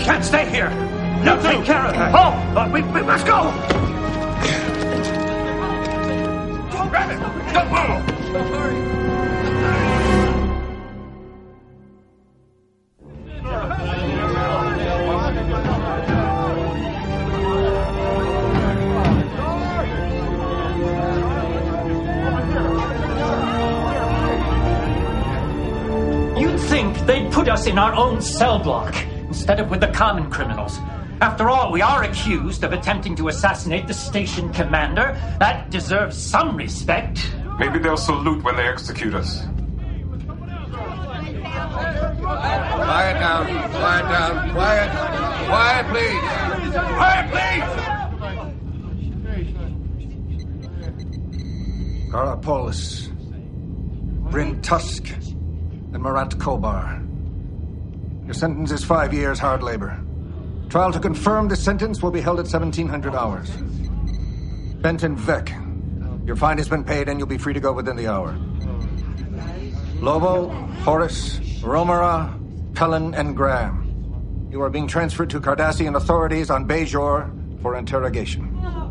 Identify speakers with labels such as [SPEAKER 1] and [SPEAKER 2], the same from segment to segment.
[SPEAKER 1] can't stay here. You take care of her. Oh, we must go. Rabbit, don't move.
[SPEAKER 2] You'd think they'd put us in our own cell block instead of with the common criminals. After all, we are accused of attempting to assassinate the station commander. That deserves some respect.
[SPEAKER 3] Maybe they'll salute when they execute us.
[SPEAKER 4] Quiet down, quiet, please. Quiet, please.
[SPEAKER 5] Kara Polis, Bryn Tusk, and Marat Kobar. Your sentence is 5 years hard labor. Trial to confirm the sentence will be held at 1700 hours. Benton Vec, your fine has been paid and you'll be free to go within the hour. Lobo, Horace, Romera, Pellin, and Graham, you are being transferred to Cardassian authorities on Bajor for interrogation.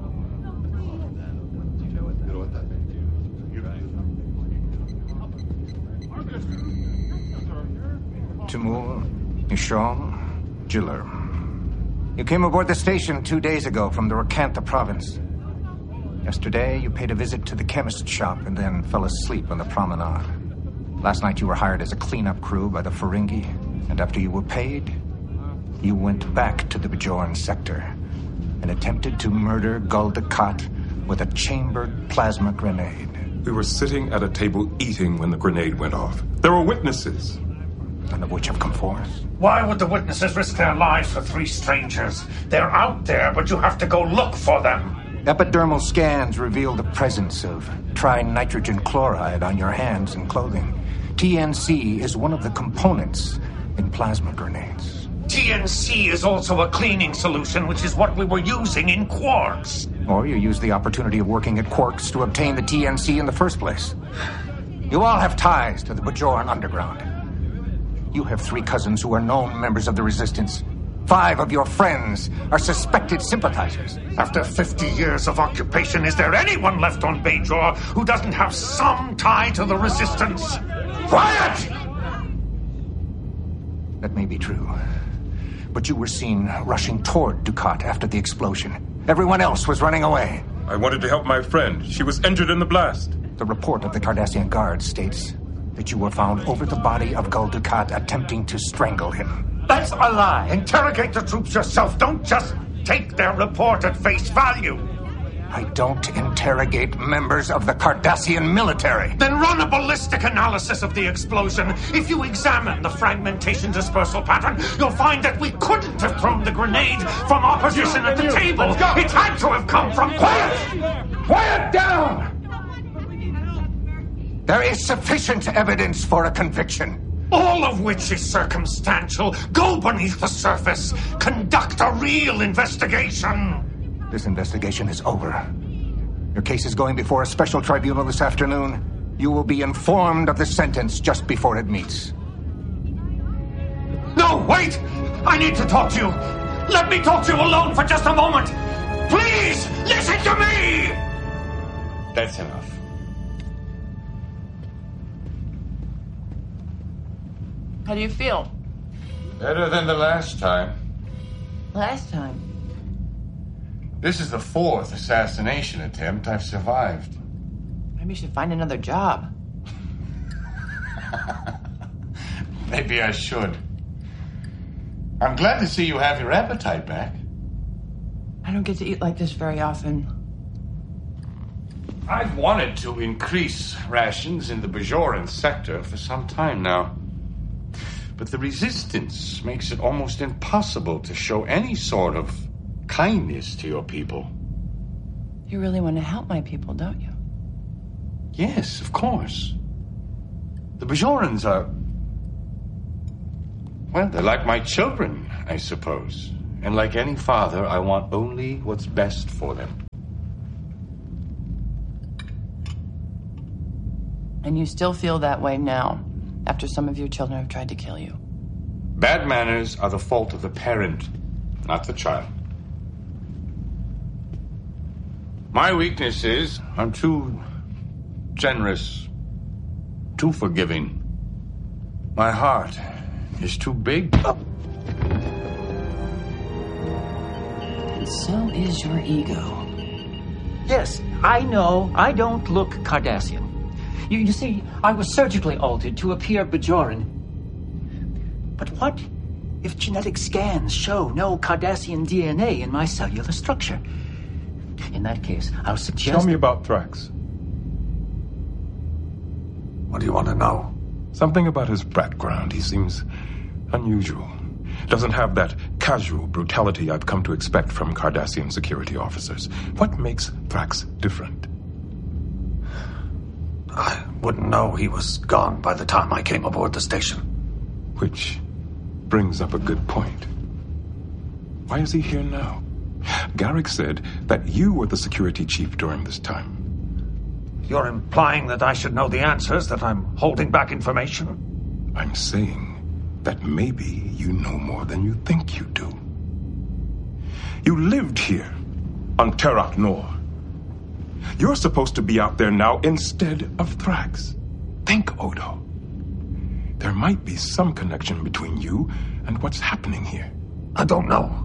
[SPEAKER 5] Timur, Isham, Jiller. You came aboard the station 2 days ago from the Rakantha province. Yesterday, you paid a visit to the chemist shop and then fell asleep on the promenade. Last night, you were hired as a cleanup crew by the Ferengi, and after you were paid, you went back to the Bajoran sector and attempted to murder Gul Dukat with a chambered plasma grenade.
[SPEAKER 3] We were sitting at a table eating when the grenade went off. There were witnesses.
[SPEAKER 5] None of which have come forth.
[SPEAKER 1] Why would the witnesses risk their lives for 3 strangers? They're out there, but you have to go look for them.
[SPEAKER 5] Epidermal scans reveal the presence of trinitrogen chloride on your hands and clothing. TNC is one of the components in plasma grenades.
[SPEAKER 1] TNC is also a cleaning solution, which is what we were using in Quarks.
[SPEAKER 5] Or you use the opportunity of working at Quarks to obtain the TNC in the first place. You all have ties to the Bajoran underground. You have 3 cousins who are known members of the Resistance. 5 of your friends are suspected sympathizers.
[SPEAKER 1] After 50 years of occupation, is there anyone left on Bajor who doesn't have some tie to the Resistance? Quiet!
[SPEAKER 5] That may be true. But you were seen rushing toward Dukat after the explosion. Everyone else was running away.
[SPEAKER 3] I wanted to help my friend. She was injured in the blast.
[SPEAKER 5] The report of the Cardassian Guard states that you were found over the body of Gul Dukat attempting to strangle him.
[SPEAKER 1] That's a lie. Interrogate the troops yourself. Don't just take their report at face value.
[SPEAKER 5] I don't interrogate members of the Cardassian military.
[SPEAKER 1] Then run a ballistic analysis of the explosion. If you examine the fragmentation dispersal pattern, you'll find that we couldn't have thrown the grenade from our position at the table. It had to have come from... Quiet! Quiet down!
[SPEAKER 5] There is sufficient evidence for a conviction.
[SPEAKER 1] All of which is circumstantial. Go beneath the surface. Conduct a real investigation.
[SPEAKER 5] This investigation is over. Your case is going before a special tribunal this afternoon. You will be informed of the sentence just before it meets.
[SPEAKER 1] No, wait! I need to talk to you. Let me talk to you alone for just a moment. Please, listen to me!
[SPEAKER 4] That's enough.
[SPEAKER 6] How do you feel?
[SPEAKER 4] Better than the last time.
[SPEAKER 6] Last time?
[SPEAKER 4] This is the 4th assassination attempt I've survived.
[SPEAKER 6] Maybe you should find another job.
[SPEAKER 4] Maybe I should. I'm glad to see you have your appetite back.
[SPEAKER 6] I don't get to eat like this very often.
[SPEAKER 4] I've wanted to increase rations in the Bajoran sector for some time now. But the Resistance makes it almost impossible to show any sort of kindness to your people.
[SPEAKER 6] You really want to help my people, don't you?
[SPEAKER 4] Yes, of course. The Bajorans are... well, they're like my children, I suppose. And like any father, I want only what's best for them.
[SPEAKER 6] And you still feel that way now, after some of your children have tried to kill you?
[SPEAKER 4] Bad manners are the fault of the parent, not the child. My weakness is I'm too generous, too forgiving. My heart is too big.
[SPEAKER 6] And so is your ego.
[SPEAKER 2] Yes, I know. I don't look Cardassian. You see, I was surgically altered to appear Bajoran. But what if genetic scans show no Cardassian DNA in my cellular structure? In that case, I'll suggest...
[SPEAKER 3] Tell me about Thrax.
[SPEAKER 1] What do you want to know?
[SPEAKER 3] Something about his background. He seems unusual. Doesn't have that casual brutality I've come to expect from Cardassian security officers. What makes Thrax different?
[SPEAKER 1] I wouldn't know he was gone by the time I came aboard the station.
[SPEAKER 3] Which brings up a good point. Why is he here now? Garrick said that you were the security chief during this time.
[SPEAKER 1] You're implying that I should know the answers, that I'm holding back information?
[SPEAKER 3] I'm saying that maybe you know more than you think you do. You lived here on Terok Nor. You're supposed to be out there now instead of Thrax. Think, Odo. There might be some connection between you and what's happening here.
[SPEAKER 1] I don't know.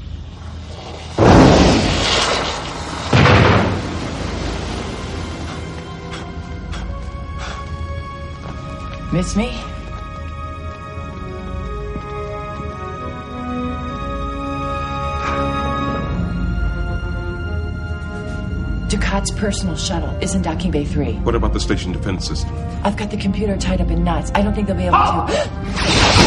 [SPEAKER 6] Miss me? Ducat's personal shuttle is in docking bay 3.
[SPEAKER 3] What about the station defense system?
[SPEAKER 6] I've got the computer tied up in knots. I don't think they'll be able to...